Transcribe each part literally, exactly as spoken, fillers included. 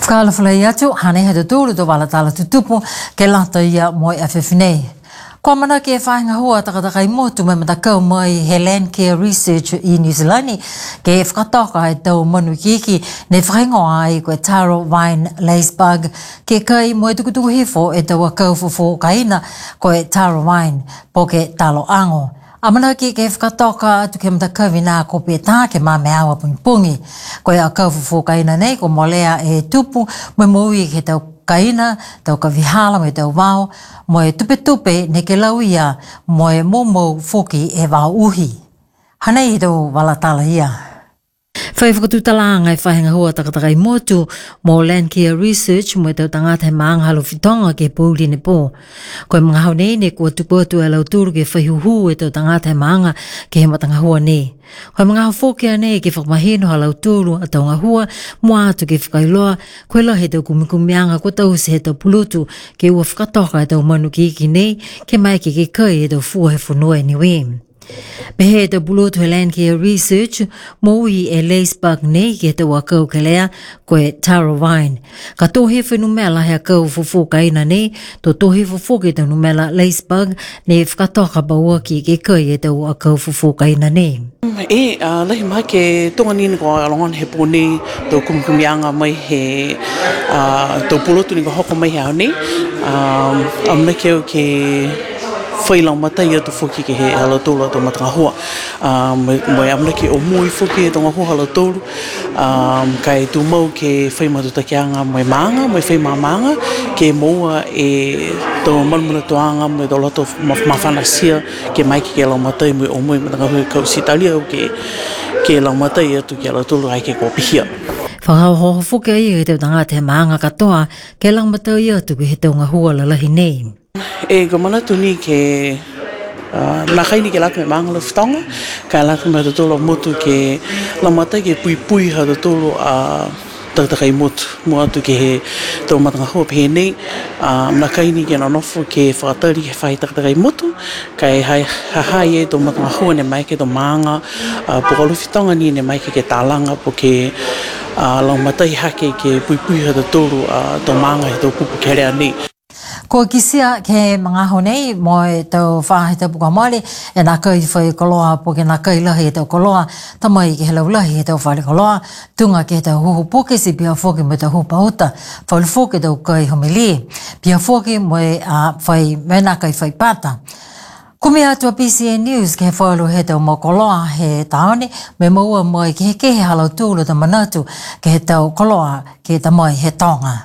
Kala fulai atu, hane he te tūru to wala tala tutupu, ke lata ia moi a whiwhinei. Kua mana ke whainga hua takatakai motu me matakau mai he Land Care Research i New Zealand ke e whakatoka e tau manu kiki ne whaingoa ai koe Tara Wine Leisberg ke kai moe tukutuku hifo e tau a kaufofo kaina koe Tara Wine po ke talo ango. Amana ki ke whakatoka atu ke matakau nā kopi e tā ke mame awa pungi koe a kaufofo kaina nei ko molea e tupu me moui ke tau kaina, tau ka vihala me tau wao, mo e tupe tupe ne ke lau ia, mo e momo foki e wao uhi. Hanei tau wala tala ia. Whai whakatutalanga e whahenga hua takatakai motu mo Land Care Research mo e tau tangata he maanga halo whitonga ke pōuri ne pō. Koe mga hau nei ne kua tupotu e lau tūru ke whaihuhu e tau tangata he maanga ke he matanga hua ne. Koe mga hau whokia ne ke whakmahino halau tūru a tau ngā hua mua atu ke whakailoa koe la he tau kumikumianga kua tau se he tau pulutu ke ua whakatoka e tau manu ki iki nei ke mai ke ke kai e tau fua he whunua e niwe. Behe te bulotu he Land Care Research moui e Leisberg nei ke te wakau ke lea koe Tara Wine. Ka tohe whenumela he akau fofo kaina nei, to tohe fofo ke te numela Leisberg ne whakatoka baua ki ke kai e te akau fofo kaina nei. E, uh, lahi mai ke tonga nini ko alongan he pōne tau kumikumianga mai he uh, tau bulotu ni ko hoko mai he au nei. Um, amna keo ke whailau matai atu whoki ke he hala tōru atu matanga hua. Um, Moi amna ke o mui whoki e tonga hua hala tōru. Um, kai tu mau ke whaimatu takianga moi maanga, moi whaima maanga, ke moua e tō manumuna toanga, moi tō lato mawhanasia ke mai ke ke lau matai, moi o mui matanga hua kau sitalia au ke ke lau matai atu ke hala tōru ai ke kōpihia. Whakau hoho whoki ai e te tangata he maanga katoa ke lau matai atu ke he tonga hua lalahi nei. E ka manatu ni ke uh, nā kaini ke latu me maangala whitonga, ka latu me tatolo motu ke lamata ke pui pui ha tatolo a uh, tatakai motu mo atu ke he tau matanga hua pehe nei. Uh, nā kaini ke nanofo ke whakatari ke whai tatakai motu, ka e hai hahai e tau matanga hua ne mai ke tau maanga uh, pokalu whitonga ni ne mai ke ke tālanga po ke uh, lamata i hake ke pui pui ha tatolo a uh, tau maanga he tau pupu ke rea nei. Ko kisia ke mga honei mo e tau whahe tau puka maare e nā kai whai koloa po ke nā kai lahi e tau koloa tamai ke helau lahi e tau whare koloa tunga ke tau huhu poke si pia whoki mo tau hupa uta whaulu whoki tau kai homili pia whoki mo e uh, whai me nā kai whai pata. Kumi atua P C N News ke whaulu he tau mo koloa he taone me maua mo e ke he kehe halau tūlu ta manatu ke he tau koloa ke tamai he tonga.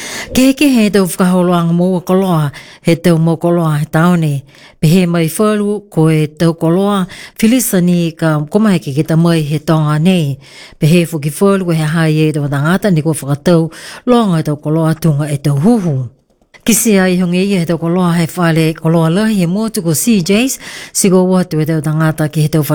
Ke ke he tau whakaholoanga moa koloa, he tau mo koloa he taone. Pe he mai whalu ko e tau koloa, whilisa ni ka komai ke ke tamai he tonga nei. Pe he whuki whalu e he hai e tau tangata ni ko whakatau, longa e tau koloa tunga e tau huhu. Kisi ai hongi i he tau koloa he whale koloa lahi he motu ko C Js, si ko watu e tau tangata ki he tau